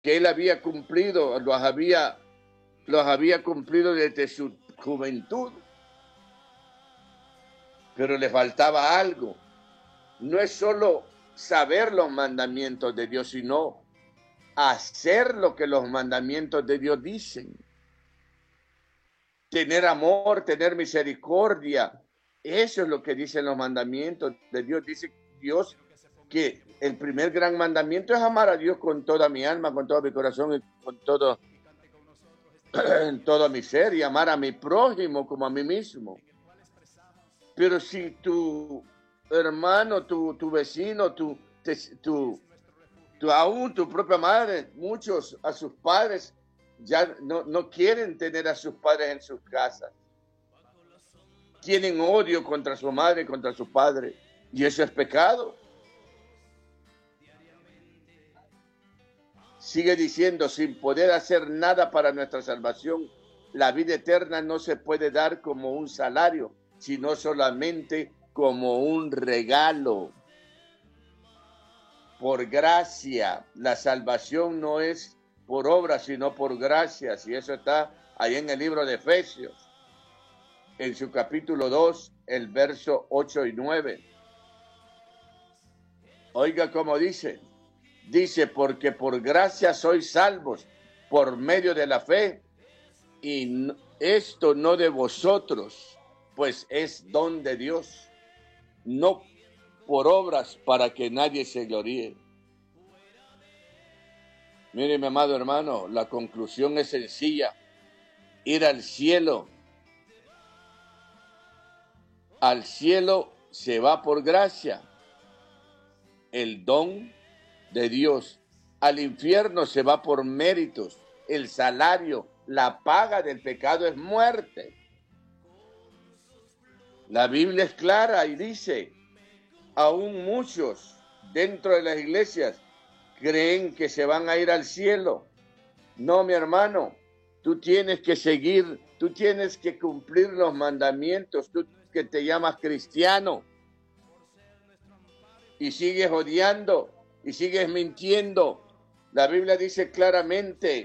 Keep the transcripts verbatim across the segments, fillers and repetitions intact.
que él había cumplido, los había, los había cumplido desde su juventud, pero le faltaba algo. No es solo saber los mandamientos de Dios, sino hacer lo que los mandamientos de Dios dicen. Tener amor, tener misericordia. Eso es lo que dicen los mandamientos de Dios. Dice Dios que el primer gran mandamiento es amar a Dios con toda mi alma, con todo mi corazón y con todo, todo mi ser, y amar a mi prójimo como a mí mismo. Pero si tu hermano, tu, tu vecino, tu, te, tu, tu, aún tu propia madre, muchos a sus padres ya no, no quieren tener a sus padres en sus casas. Tienen odio contra su madre, contra su padre, y eso es pecado. Sigue diciendo, sin poder hacer nada para nuestra salvación, la vida eterna no se puede dar como un salario, sino solamente como un regalo. Por gracia, la salvación no es por obra, sino por gracia, y eso está ahí en el libro de Efesios, en su capítulo dos, el verso ocho y nueve. Oiga cómo dice. Dice, porque por gracia sois salvos por medio de la fe, y esto no de vosotros, pues es don de Dios, no por obras para que nadie se gloríe. Mire, mi amado hermano, la conclusión es sencilla. Ir al cielo. Al cielo se va por gracia, el don de Dios. Al infierno se va por méritos. El salario, la paga del pecado es muerte. La Biblia es clara y dice, aún muchos dentro de las iglesias creen que se van a ir al cielo. No, mi hermano, tú tienes que seguir, tú tienes que cumplir los mandamientos, tú que te llamas cristiano y sigues odiando y sigues mintiendo. La Biblia dice claramente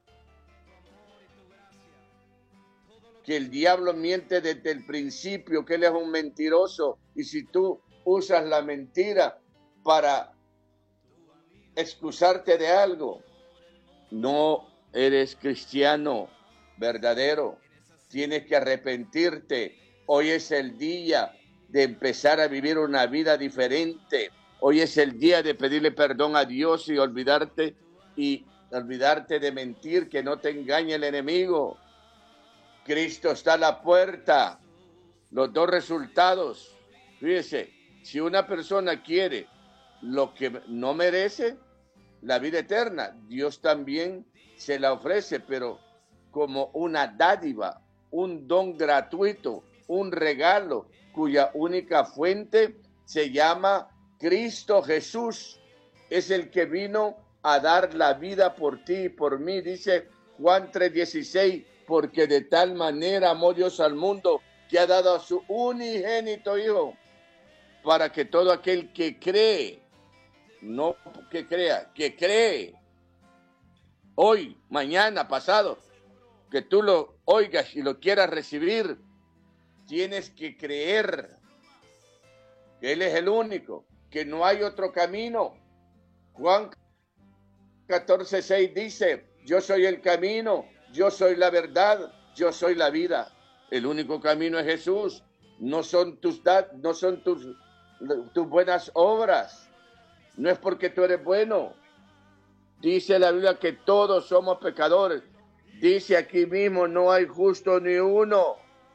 que el diablo miente desde el principio, que él es un mentiroso, y si tú usas la mentira para excusarte de algo, no eres cristiano verdadero. Tienes que arrepentirte. Hoy es el día de empezar a vivir una vida diferente. Hoy es el día de pedirle perdón a Dios y olvidarte y olvidarte de mentir, que no te engañe el enemigo. Cristo está a la puerta. Los dos resultados. Fíjese, si una persona quiere lo que no merece, la vida eterna, Dios también se la ofrece, pero como una dádiva, un don gratuito, un regalo, cuya única fuente se llama Cristo Jesús. Es el que vino a dar la vida por ti y por mí, dice Juan tres dieciséis, porque de tal manera amó Dios al mundo que ha dado a su unigénito Hijo, para que todo aquel que cree, no que crea, que cree, hoy, mañana, pasado, que tú lo oigas y lo quieras recibir, tienes que creer que Él es el único, que no hay otro camino. Juan catorce seis dice, yo soy el camino, yo soy la verdad, yo soy la vida. El único camino es Jesús. No son tus, no son tus, tus buenas obras. No es porque tú eres bueno. Dice la Biblia que todos somos pecadores. Dice aquí mismo, no hay justo ni uno.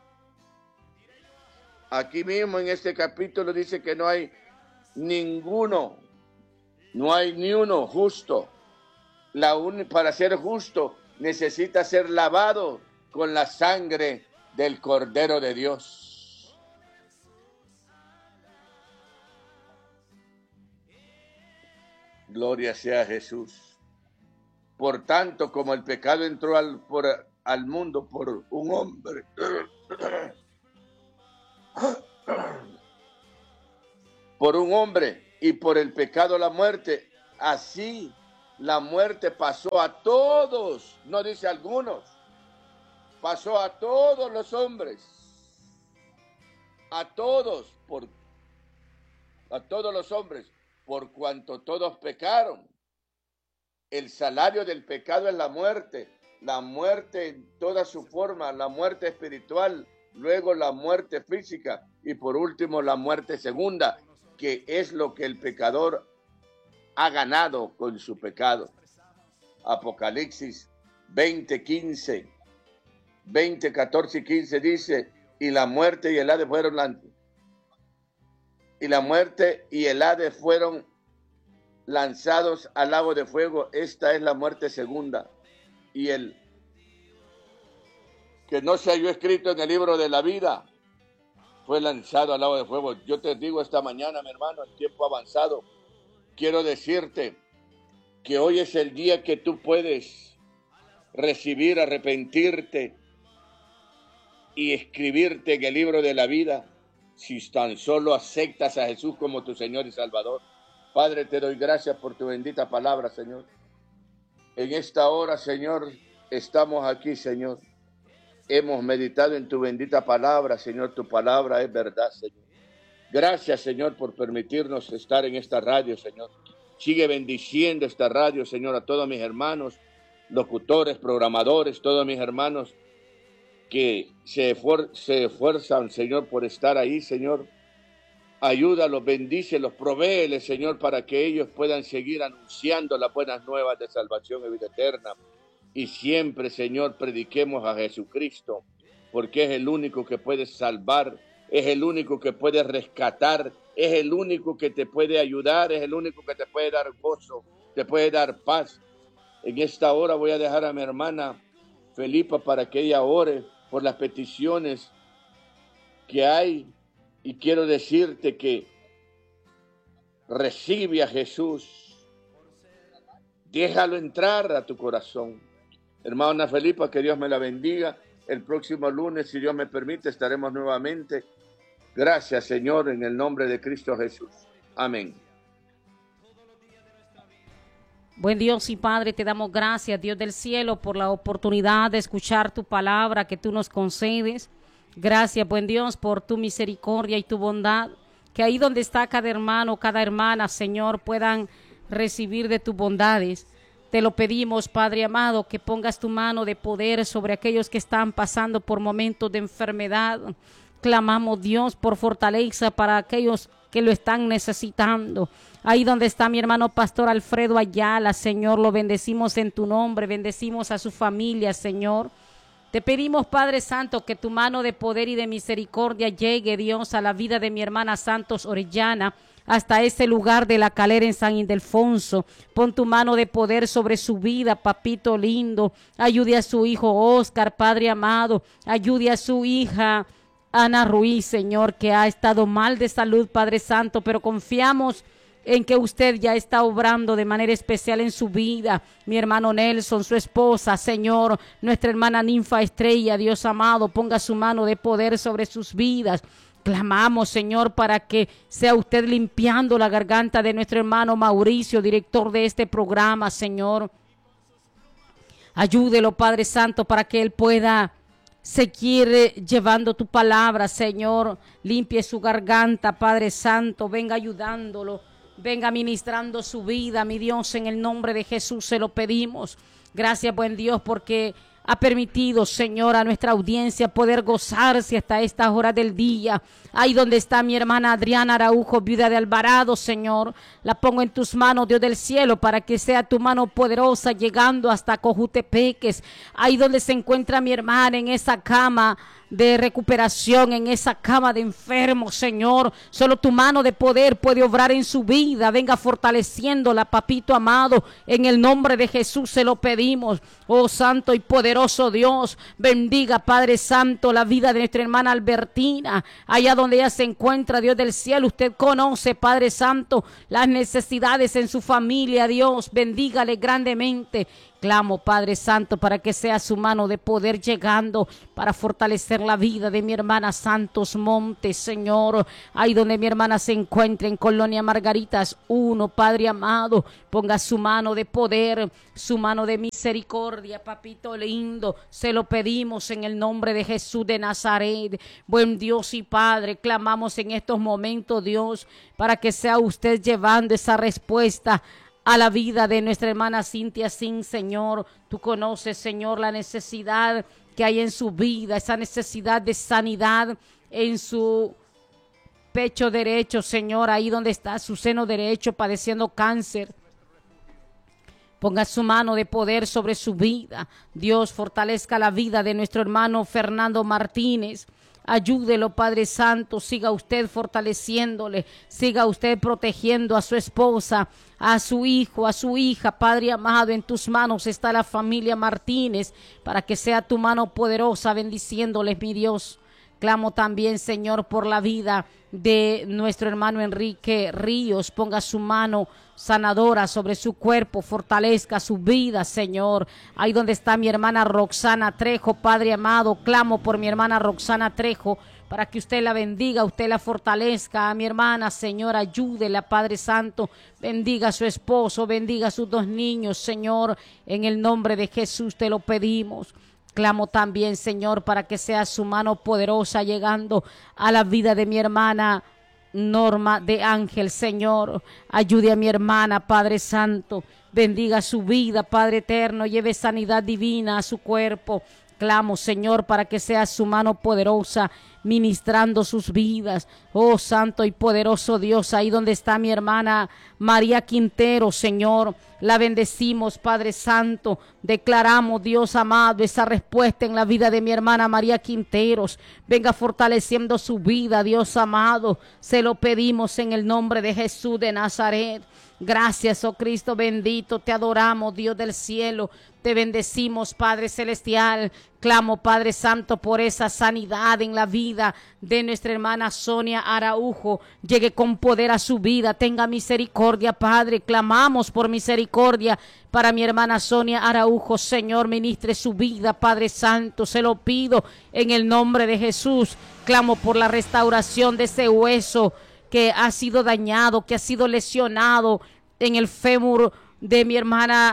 Aquí mismo en este capítulo dice que no hay ninguno. No hay ni uno justo. La un, para ser justo necesita ser lavado con la sangre del Cordero de Dios. Gloria sea a Jesús. Por tanto, como el pecado entró al, por, al mundo por un hombre, por un hombre, y por el pecado la muerte, así la muerte pasó a todos, no dice algunos, pasó a todos los hombres, a todos, por, a todos los hombres, por cuanto todos pecaron. El salario del pecado es la muerte, la muerte en toda su forma, la muerte espiritual, luego la muerte física y por último la muerte segunda, que es lo que el pecador ha ganado con su pecado. Apocalipsis veinte, quince, veinte, catorce y quince dice, y la muerte y el Hades fueron lan- y la muerte y el Hades fueron lanzados al lago de fuego. Esta es la muerte segunda. Y el que no se halló escrito en el libro de la vida fue lanzado al lago de fuego. Yo te digo esta mañana, mi hermano, en tiempo avanzado, quiero decirte que hoy es el día que tú puedes recibir, arrepentirte y escribirte en el libro de la vida si tan solo aceptas a Jesús como tu Señor y Salvador. Padre, te doy gracias por tu bendita palabra, Señor. En esta hora, Señor, estamos aquí, Señor. Hemos meditado en tu bendita palabra, Señor. Tu palabra es verdad, Señor. Gracias, Señor, por permitirnos estar en esta radio, Señor. Sigue bendiciendo esta radio, Señor, a todos mis hermanos, locutores, programadores, todos mis hermanos que se, esfuer- se esfuerzan, Señor, por estar ahí, Señor. Ayúdalos, bendícelos, provéeles, Señor, para que ellos puedan seguir anunciando las buenas nuevas de salvación y vida eterna. Y siempre, Señor, prediquemos a Jesucristo, porque es el único que puede salvar, es el único que puede rescatar, es el único que te puede ayudar, es el único que te puede dar gozo, te puede dar paz. En esta hora voy a dejar a mi hermana Felipa para que ella ore por las peticiones que hay. Y quiero decirte que recibe a Jesús, déjalo entrar a tu corazón. Hermana Felipa, que Dios me la bendiga. El próximo lunes, si Dios me permite, estaremos nuevamente. Gracias, Señor, en el nombre de Cristo Jesús. Amén. Buen Dios y Padre, te damos gracias, Dios del cielo, por la oportunidad de escuchar tu palabra que tú nos concedes. Gracias, buen Dios, por tu misericordia y tu bondad, que ahí donde está cada hermano, cada hermana, Señor, puedan recibir de tus bondades. Te lo pedimos, Padre amado, que pongas tu mano de poder sobre aquellos que están pasando por momentos de enfermedad. Clamamos, Dios, por fortaleza para aquellos que lo están necesitando. Ahí donde está mi hermano Pastor Alfredo Ayala, Señor, lo bendecimos en tu nombre, bendecimos a su familia, Señor. Te pedimos, Padre Santo, que tu mano de poder y de misericordia llegue, Dios, a la vida de mi hermana Santos Orellana, hasta ese lugar de la Calera en San Ildefonso. Pon tu mano de poder sobre su vida, papito lindo. Ayude a su hijo Oscar, Padre amado. Ayude a su hija Ana Ruiz, Señor, que ha estado mal de salud, Padre Santo, pero confiamos en que usted ya está obrando de manera especial en su vida. Mi hermano Nelson, su esposa, Señor, nuestra hermana Ninfa Estrella, Dios amado, ponga su mano de poder sobre sus vidas. Clamamos, Señor, para que sea usted limpiando la garganta de nuestro hermano Mauricio, director de este programa, Señor. Ayúdelo, Padre Santo, para que él pueda seguir llevando tu palabra, Señor. Limpie su garganta, Padre Santo, venga ayudándolo. Venga ministrando su vida, mi Dios, en el nombre de Jesús se lo pedimos. Gracias, buen Dios, porque ha permitido, Señor, a nuestra audiencia poder gozarse hasta estas horas del día. Ahí donde está mi hermana Adriana Araujo, viuda de Alvarado, Señor, la pongo en tus manos, Dios del cielo, para que sea tu mano poderosa llegando hasta Cojutepeques. Ahí donde se encuentra mi hermana en esa cama de recuperación, en esa cama de enfermos, Señor, solo tu mano de poder puede obrar en su vida. Venga fortaleciéndola, papito amado, en el nombre de Jesús se lo pedimos. Oh Santo y poderoso poderoso Dios, bendiga, Padre Santo, la vida de nuestra hermana Albertina, allá donde ella se encuentra, Dios del cielo. Usted conoce, Padre Santo, las necesidades en su familia, Dios, bendígale grandemente. Clamo, Padre Santo, para que sea su mano de poder llegando para fortalecer la vida de mi hermana Santos Montes, Señor. Ahí donde mi hermana se encuentra, en Colonia Margaritas uno, Padre amado, ponga su mano de poder, su mano de misericordia, papito lindo. Se lo pedimos en el nombre de Jesús de Nazaret. Buen Dios y Padre, clamamos en estos momentos, Dios, para que sea usted llevando esa respuesta a la vida de nuestra hermana Cintia Sin, Señor. Tú conoces, Señor, la necesidad que hay en su vida, esa necesidad de sanidad en su pecho derecho, Señor, ahí donde está su seno derecho padeciendo cáncer. Ponga su mano de poder sobre su vida. Dios, fortalezca la vida de nuestro hermano Fernando Martínez. Ayúdelo, Padre Santo, siga usted fortaleciéndole, siga usted protegiendo a su esposa, a su hijo, a su hija. Padre amado, en tus manos está la familia Martínez, para que sea tu mano poderosa bendiciéndoles, mi Dios. Clamo también, Señor, por la vida de nuestro hermano Enrique Ríos. Ponga su mano sanadora sobre su cuerpo, fortalezca su vida, Señor. Ahí donde está mi hermana Roxana Trejo, Padre amado, clamo por mi hermana Roxana Trejo, para que usted la bendiga, usted la fortalezca. A mi hermana, Señor, ayúdela, Padre Santo, bendiga a su esposo, bendiga a sus dos niños, Señor, en el nombre de Jesús te lo pedimos. Clamo también, Señor, para que sea su mano poderosa llegando a la vida de mi hermana Norma de Ángel, Señor. Ayude a mi hermana, Padre Santo. Bendiga su vida, Padre eterno. Lleve sanidad divina a su cuerpo. Clamo, Señor, para que sea su mano poderosa ministrando sus vidas. Oh, santo y poderoso Dios, ahí donde está mi hermana María Quintero, Señor, la bendecimos, Padre Santo. Declaramos, Dios amado, esa respuesta en la vida de mi hermana María Quinteros. Venga fortaleciendo su vida, Dios amado. Se lo pedimos en el nombre de Jesús de Nazaret. Gracias, oh Cristo bendito, te adoramos, Dios del cielo, te bendecimos, Padre celestial. Clamo, Padre Santo, por esa sanidad en la vida de nuestra hermana Sonia Araujo. Llegue con poder a su vida, tenga misericordia, Padre. Clamamos por misericordia para mi hermana Sonia Araujo, Señor, ministre su vida, Padre Santo, se lo pido en el nombre de Jesús. Clamo por la restauración de ese hueso que ha sido dañado, que ha sido lesionado en el fémur de mi hermana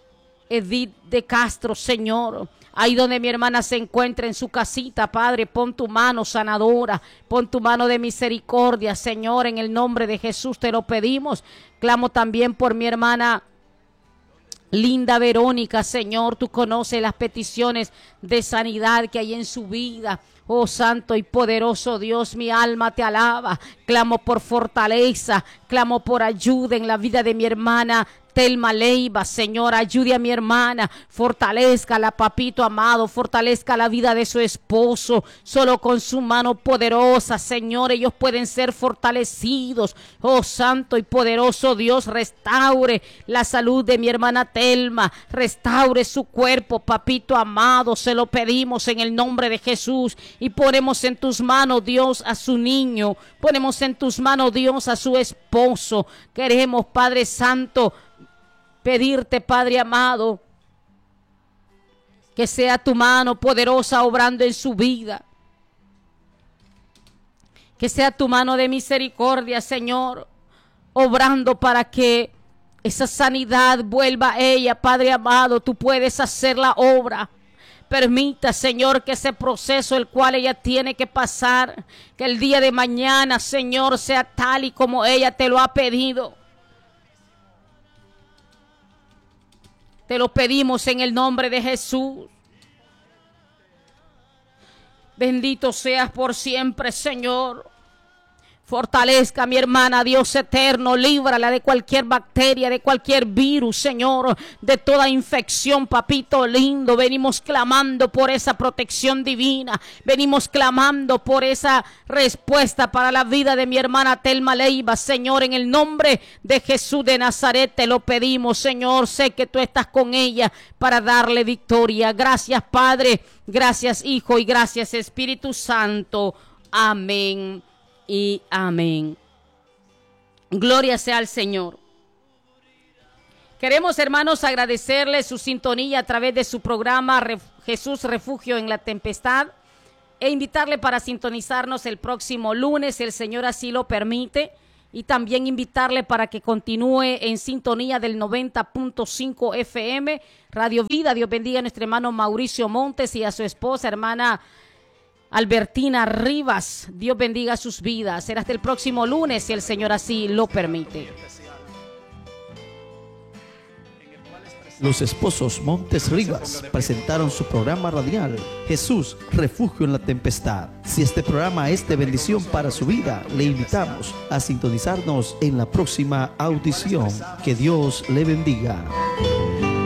Edith de Castro, Señor. Ahí donde mi hermana se encuentra en su casita, Padre, pon tu mano sanadora, pon tu mano de misericordia, Señor, en el nombre de Jesús te lo pedimos. Clamo también por mi hermana Linda Verónica, Señor, tú conoces las peticiones de sanidad que hay en su vida. Oh santo y poderoso Dios, mi alma te alaba. Clamo por fortaleza, clamo por ayuda en la vida de mi hermana Telma Leiva, Señor, ayude a mi hermana, fortalezcala, papito amado, fortalezca la vida de su esposo, solo con su mano poderosa, Señor, ellos pueden ser fortalecidos. Oh santo y poderoso Dios, restaure la salud de mi hermana Telma, restaure su cuerpo, papito amado, se lo pedimos en el nombre de Jesús, y ponemos en tus manos, Dios, a su niño, ponemos en tus manos, Dios, a su esposo. Queremos, Padre Santo, pedirte, Padre amado, que sea tu mano poderosa obrando en su vida, que sea tu mano de misericordia, Señor, obrando para que esa sanidad vuelva a ella, Padre amado. Tú puedes hacer la obra. Permita, Señor, que ese proceso el cual ella tiene que pasar, que el día de mañana, Señor, sea tal y como ella te lo ha pedido. Te lo pedimos en el nombre de Jesús. Bendito seas por siempre, Señor. Fortalezca a mi hermana, Dios eterno, líbrala de cualquier bacteria, de cualquier virus, Señor, de toda infección, papito lindo. Venimos clamando por esa protección divina, venimos clamando por esa respuesta para la vida de mi hermana Telma Leiva, Señor, en el nombre de Jesús de Nazaret te lo pedimos, Señor. Sé que tú estás con ella para darle victoria. Gracias, Padre, gracias, Hijo, y gracias, Espíritu Santo. Amén y amén. Gloria sea al Señor. Queremos, hermanos, agradecerles su sintonía a través de su programa Ref- Jesús Refugio en la Tempestad, e invitarle para sintonizarnos el próximo lunes, si el Señor así lo permite, y también invitarle para que continúe en sintonía del noventa punto cinco F M Radio Vida. Dios bendiga a nuestro hermano Mauricio Montes y a su esposa, hermana Albertina Rivas. Dios bendiga sus vidas. Será hasta el próximo lunes, si el Señor así lo permite. Los esposos Montes Rivas presentaron su programa radial Jesús, Refugio en la Tempestad. Si este programa es de bendición para su vida, le invitamos a sintonizarnos en la próxima audición. Que Dios le bendiga.